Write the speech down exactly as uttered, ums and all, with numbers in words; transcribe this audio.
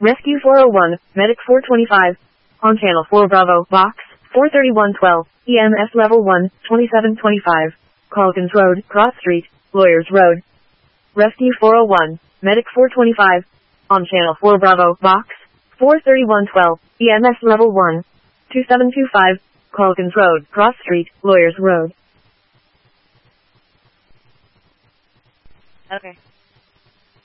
Rescue four oh one, Medic four twenty-five. On Channel four Bravo, Box four thirty-one twelve, E M S Level one, twenty-seven twenty-five. Calkins Road, Cross Street, Lawyers Road. Rescue four oh one, Medic four twenty-five. On Channel four Bravo, Box four thirty-one twelve, E M S Level one, twenty-seven twenty-five. Calkins Road, Cross Street, Lawyers Road. Okay.